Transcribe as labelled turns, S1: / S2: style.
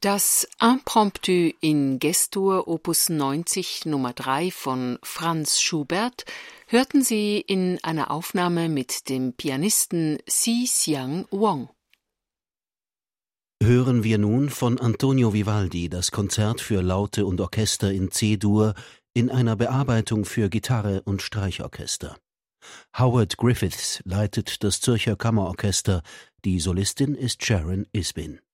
S1: Das Impromptu in Gestur Opus 90 Nummer 3 von Franz Schubert hörten Sie in einer Aufnahme mit dem Pianisten Xi-Xiang Wang.
S2: Hören wir nun von Antonio Vivaldi das Konzert für Laute und Orchester in C-Dur in einer Bearbeitung für Gitarre und Streichorchester. Howard Griffiths leitet das Zürcher Kammerorchester, die Solistin ist Sharon Isbin.